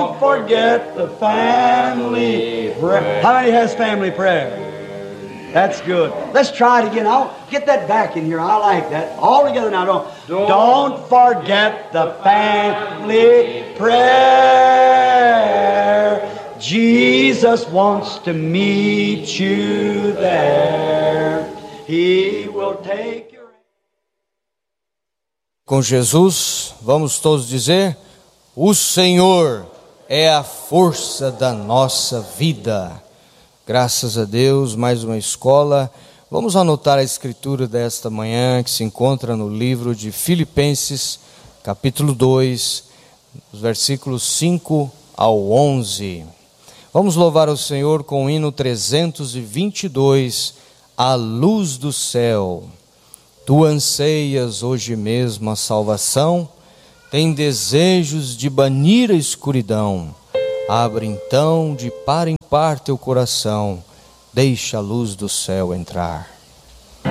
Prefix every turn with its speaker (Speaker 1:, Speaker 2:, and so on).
Speaker 1: Don't forget the family prayer. How many has family prayer? That's good. Let's try it again. I'll get that back in here. I like that. All together now. Don't forget the family prayer. Jesus wants to meet you there. He will take your...
Speaker 2: Com Jesus, vamos todos dizer: o Senhor é a força da nossa vida. Graças a Deus, mais uma escola. Vamos anotar a escritura desta manhã, que se encontra no livro de Filipenses, capítulo 2, os versículos 5 ao 11. Vamos louvar o Senhor com o hino 322, A Luz do Céu. Tu anseias hoje mesmo a salvação, tem desejos de banir a escuridão. Abre então de par em par teu coração, deixa a luz do céu entrar.